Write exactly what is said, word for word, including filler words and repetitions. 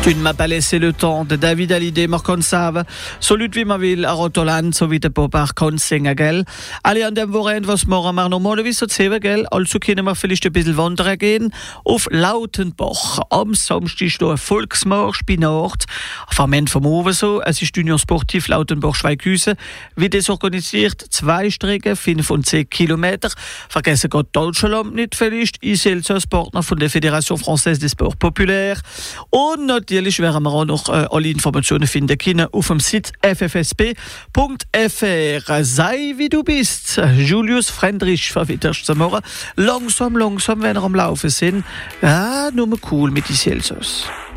Tu ne m'as pas laissé le temps de David Hallyday, man kann sagen, so Leute wie man will, ein Rotoland, so wie der Popper kann singen, gell? Alle an dem Wochenende, was machen wir normalerweise so zusammen, gell? Also können wir vielleicht ein bisschen wandern gehen auf Lautenbach. Am Samstag ist da ein Volksmarsch bei Nacht. Vom Ende vom Oben so, es ist Union Sportiv Lautenbach-Schweighusen. Wie das organisiert, zwei Strecken, fünf und zehn Kilometer. Vergessen Gott Deutschland nicht vielleicht, ich selbst als Partner von der Fédération Française des Sports Populaires. Und natürlich werden wir auch noch äh, alle Informationen finden können auf dem Site f f s p punkt f r. Sei wie du bist. Julius Frendrich verwitterst zum Morgen. Langsam, langsam, wenn wir am Laufen sind. Ja, nur cool mit den Celsius.